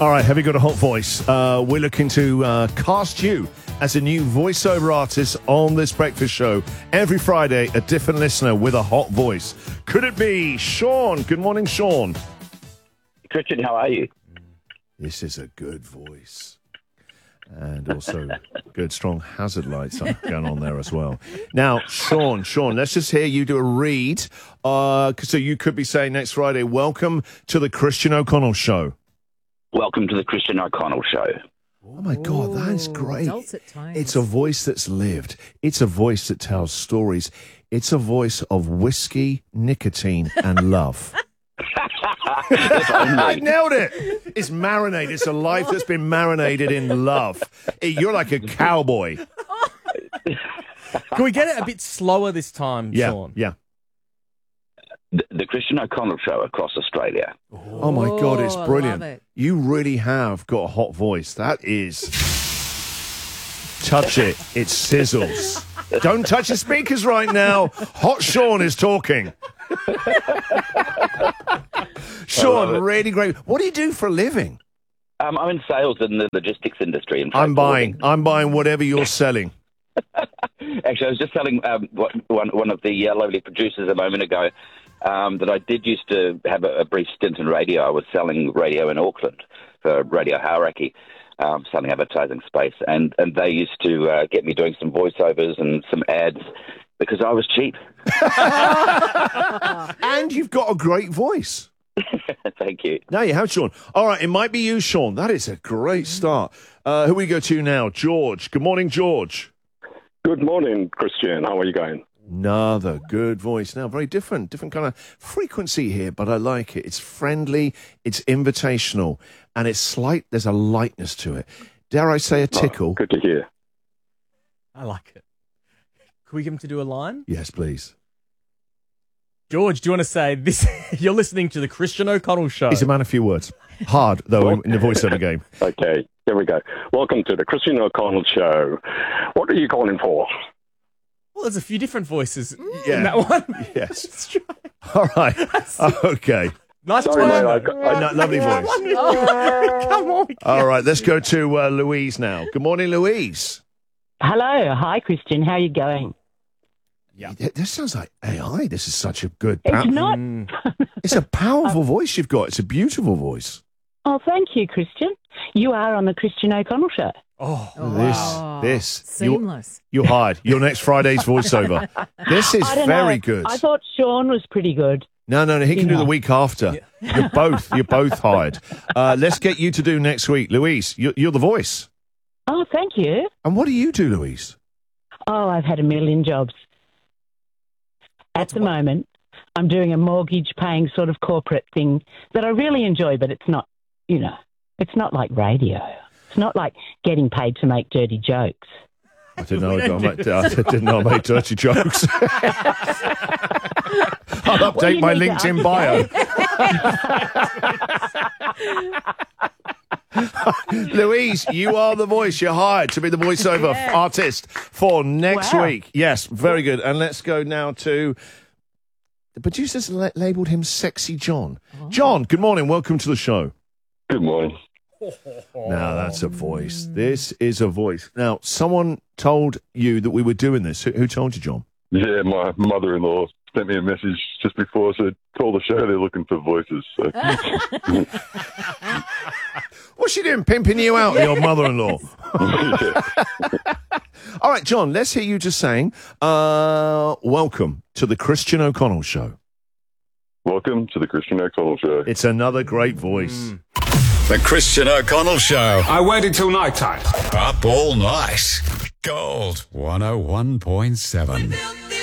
All right, have you got a hot voice? We're looking to cast you as a new voiceover artist on this breakfast show. Every Friday, a different listener with a hot voice. Could it be Sean? Good morning, Sean. Christian, how are you? This is a good voice. And also good, strong hazard lights going on there as well. Now, Sean, let's just hear you do a read. So you could be saying next Friday, welcome to the Christian O'Connell Show. Welcome to the Christian O'Connell Show. Oh, my God, that is great. Dulcet tones. It's a voice that's lived. It's a voice that tells stories. It's a voice of whiskey, nicotine, and love. I nailed it. It's marinated. It's a life that's been marinated in love. You're like a cowboy. Can we get it a bit slower this time, Sean? Yeah. The Christian O'Connell Show across Australia. Oh, my God, it's I brilliant. love it. You really have got a hot voice. That is... Touch it. It sizzles. Don't touch the speakers right now. Hot Sean is talking. Sean, really great. What do you do for a living? I'm in sales in the logistics industry. And I'm buying whatever you're selling. Actually, I was just telling one of the lovely producers a moment ago that I did used to have a brief stint in radio. I was selling radio in Auckland for Radio Hauraki, selling advertising space. And they used to get me doing some voiceovers and some ads because I was cheap. And you've got a great voice. Thank you. Now you have, Sean. All right, it might be you, Sean. That is a great start. Who we go to now? George. Good morning, George. Good morning, Christian. How are you going? Another good voice. Now, very different kind of frequency here, but I like it. It's friendly, it's invitational, and it's slight. There's a lightness to it. Dare I say a tickle? Oh, good to hear. I like it. Can we get him to do a line? Yes, please. George, do you want to say this? You're listening to the Christian O'Connell Show. He's a man of few words. Hard, though, in the voiceover game. Okay, here we go. Welcome to the Christian O'Connell Show. What are you calling for? Well, there's a few different voices Yeah. in that one. Yes. Let's try. All right. Okay. Nice Sorry, mate, try. Lovely voice. Come on. All right, let's go to Louise now. Good morning, Louise. Hello. Hi, Christian. How are you going? Yeah. This sounds like AI. This is such a good... It's not. It's a powerful voice you've got. It's a beautiful voice. Oh, thank you, Christian. You are on the Christian O'Connell Show. This. Seamless. You're hired. Your next Friday's voiceover. This is I don't very know. good. I thought Sean was pretty good. No, he can do the week after. You're both hired. Let's get you to do next week. Louise, you're the voice. Oh, thank you. And what do you do, Louise? Oh, I've had a million jobs. At the moment, I'm doing a mortgage-paying sort of corporate thing that I really enjoy, but it's not, it's not like radio. It's not like getting paid to make dirty jokes. I didn't know I made dirty jokes. I'll update my LinkedIn bio. Louise, you are the voice. You're hired to be the voiceover artist for next week. Yes, very good. And let's go now to... The producers labelled him Sexy John. Oh. John, good morning. Welcome to the show. Good morning. Now, that's a voice. This is a voice. Now, someone told you that we were doing this. Who told you, John? Yeah, my mother-in-law sent me a message just before, said, call the show, they're looking for voices. So. What's she doing, pimping you out, your mother-in-law? All right, John, let's hear you just saying, welcome to the Christian O'Connell Show. Welcome to the Christian O'Connell Show. It's another great voice. The Christian O'Connell Show. I waited till night time. Up all night. Gold 101.7.